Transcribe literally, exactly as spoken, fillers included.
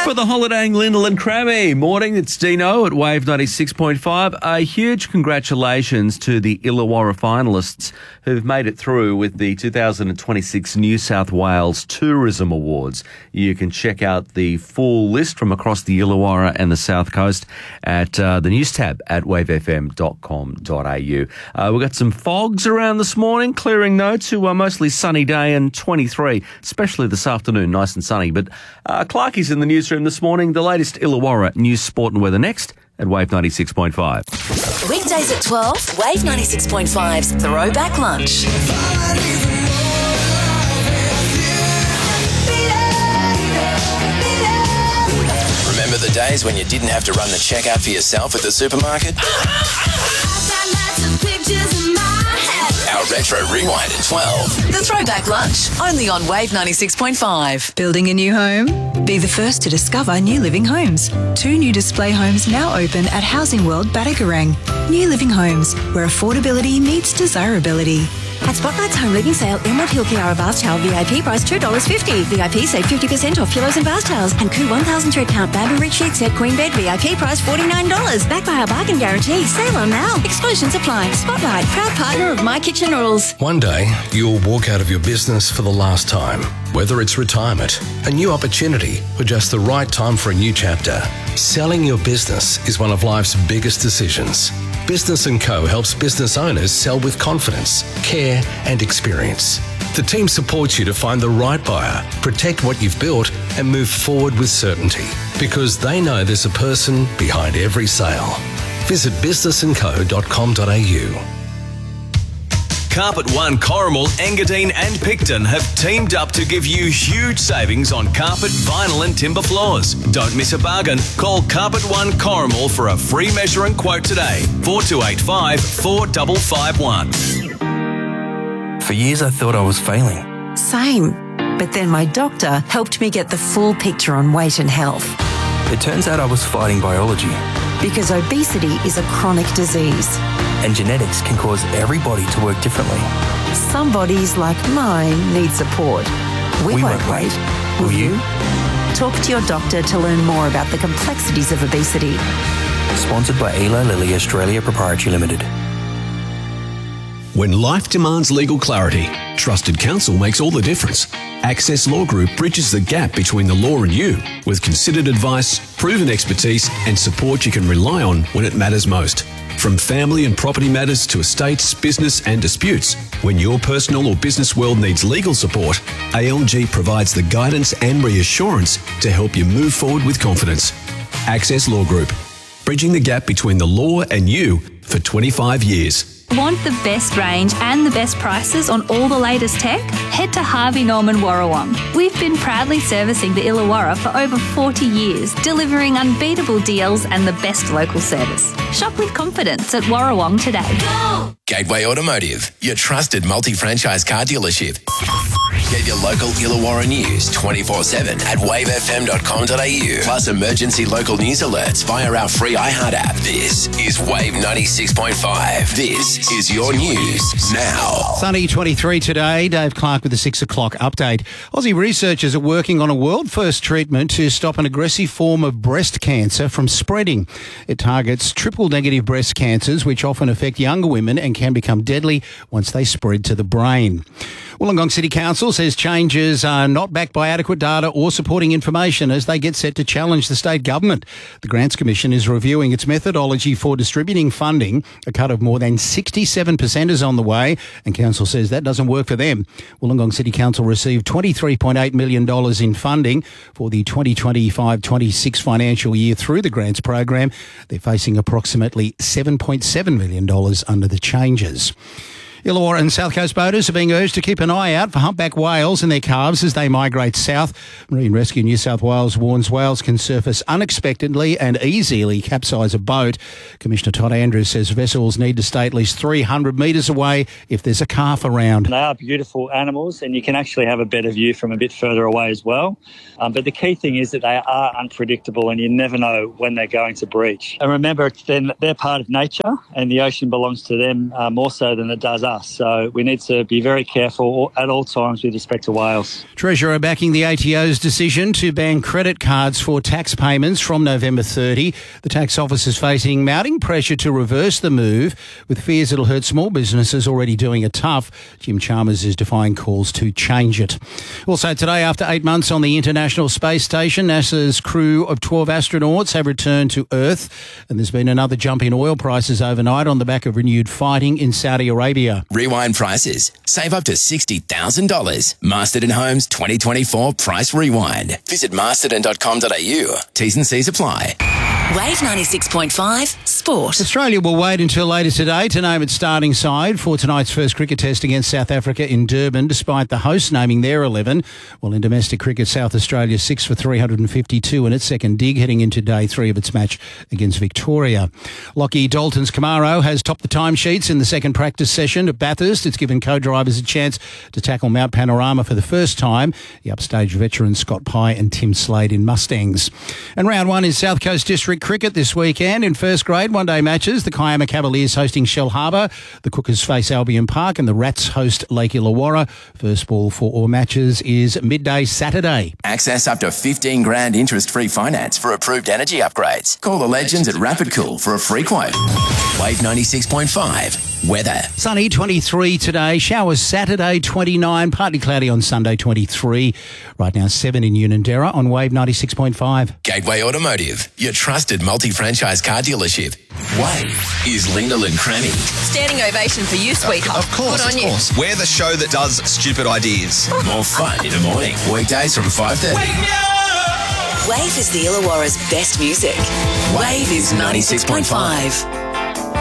For the holidaying Lyndall and Crammy. Morning, it's Dino at Wave ninety-six point five. A huge congratulations to the Illawarra finalists who've made it through with the two thousand twenty-six New South Wales Tourism Awards. You can check out the full list from across the Illawarra and the South Coast at uh, the news tab at wave f m dot com dot a u. Uh, we've got some fogs around this morning, clearing though to a mostly sunny day and twenty-three, especially this afternoon, nice and sunny. But uh, Clarkie's in the newsroom this morning. The latest Illawarra news, sport and weather next at Wave ninety-six point five. Weekdays at twelve, Wave ninety-six point five's Throwback Lunch. Remember the days when you didn't have to run the checkout for yourself at the supermarket? Our Retro Rewind at twelve. The Throwback Lunch, only on Wave ninety-six point five. Building a new home? Be the first to discover New Living Homes. Two new display homes now open at Housing World Batagarang. New Living Homes, where affordability meets desirability. At Spotlight's Home Living Sale, Emerald Hill Kiara Bath Towel V I P price two dollars fifty. V I P save fifty percent off pillows and bath towels. And Coo one thousand thread count Bamboo Rich Sheet Set Queen Bed V I P price forty-nine dollars. Backed by our bargain guarantee. Sale on now. Exclusions apply. Spotlight, proud partner of My Kitchen Rules. One day, you'll walk out of your business for the last time. Whether it's retirement, a new opportunity, or just the right time for a new chapter, selling your business is one of life's biggest decisions. Business and Co helps business owners sell with confidence, care and experience. The team supports you to find the right buyer, protect what you've built and move forward with certainty because they know there's a person behind every sale. Visit business and co dot com dot a u. Carpet One, Corrimal, Engadine and Picton have teamed up to give you huge savings on carpet, vinyl and timber floors. Don't miss a bargain. Call Carpet One Corrimal for a free measure and quote today. four two eight five, four five five one. For years I thought I was failing. Same. But then my doctor helped me get the full picture on weight and health. It turns out I was fighting biology. Because obesity is a chronic disease. And genetics can cause every body to work differently. Some bodies, like mine, need support. We, we won't, won't wait. wait. Will you? Talk to your doctor to learn more about the complexities of obesity. Sponsored by Eli Lilly Australia Proprietary Limited. When life demands legal clarity, trusted counsel makes all the difference. Access Law Group bridges the gap between the law and you with considered advice, proven expertise and support you can rely on when it matters most. From family and property matters to estates, business and disputes, when your personal or business world needs legal support, A L G provides the guidance and reassurance to help you move forward with confidence. Access Law Group, bridging the gap between the law and you for twenty-five years. Want the best range and the best prices on all the latest tech? Head to Harvey Norman Warrawong. We've been proudly servicing the Illawarra for over forty years, delivering unbeatable deals and the best local service. Shop with confidence at Warrawong today. Go! Gateway Automotive, your trusted multi-franchise car dealership. Get your local Illawarra news twenty-four seven at wave f m dot com dot a u. Plus emergency local news alerts via our free iHeart app. This is Wave ninety-six point five. This is your news now. Sunny twenty-three today. Dave Clark with the six o'clock update. Aussie researchers are working on a world-first treatment to stop an aggressive form of breast cancer from spreading. It targets triple-negative breast cancers, which often affect younger women and can become deadly once they spread to the brain. Wollongong City Council says changes are not backed by adequate data or supporting information as they get set to challenge the state government. The Grants Commission is reviewing its methodology for distributing funding. A cut of more than sixty-seven percent is on the way, and Council says that doesn't work for them. Wollongong City Council received twenty-three point eight million dollars in funding for the twenty twenty-five twenty-six financial year through the grants program. They're facing approximately seven point seven million dollars under the changes. Illawarra and South Coast boaters are being urged to keep an eye out for humpback whales and their calves as they migrate south. Marine Rescue New South Wales warns whales can surface unexpectedly and easily capsize a boat. Commissioner Todd Andrews says vessels need to stay at least three hundred metres away if there's a calf around. They are beautiful animals and you can actually have a better view from a bit further away as well. Um, but the key thing is that they are unpredictable and you never know when they're going to breach. And remember, they're, they're part of nature and the ocean belongs to them uh, more so than it does us. us. So we need to be very careful at all times with respect to Wales. Treasurer backing the A T O's decision to ban credit cards for tax payments from November thirtieth. The tax office is facing mounting pressure to reverse the move, with fears it'll hurt small businesses already doing it tough. Jim Chalmers is defying calls to change it. Also today, after eight months on the International Space Station, NASA's crew of twelve astronauts have returned to Earth, and there's been another jump in oil prices overnight on the back of renewed fighting in Saudi Arabia. Rewind prices. Save up to sixty thousand dollars. Masterton Homes twenty twenty-four Price Rewind. Visit masterton dot com dot a u. T's and C's apply. Wave ninety-six point five Sport. Australia will wait until later today to name its starting side for tonight's first cricket test against South Africa in Durban, despite the hosts naming their eleven. Well, in domestic cricket, South Australia six for three hundred fifty-two in its second dig, heading into day three of its match against Victoria. Lockie Dalton's Camaro has topped the timesheets in the second practice session at Bathurst. It's given co-drivers a chance to tackle Mount Panorama for the first time. The upstage veterans Scott Pye and Tim Slade in Mustangs. And round one in South Coast District cricket this weekend. In first grade one-day matches, the Kiama Cavaliers hosting Shell Harbour, the Cookers face Albion Park, and the Rats host Lake Illawarra. First ball for all matches is midday Saturday. Access up to fifteen grand interest-free finance for approved energy upgrades. Call the legends at Rapid Cool for a free quote. Wave ninety-six point five. Weather. Sunny twenty-three today. Showers Saturday twenty-nine. Partly cloudy on Sunday twenty-three. Right now seven in Unanderra on Wave ninety-six point five. Gateway Automotive, your trusted multi-franchise car dealership. Wave is Lyndall and Cranny. Standing ovation for you, sweetheart. Of course, Good on of you. course. We're the show that does stupid ideas. More fun in the morning. Weekdays from five thirty. Wave is the Illawarra's best music. Wave is ninety-six point five.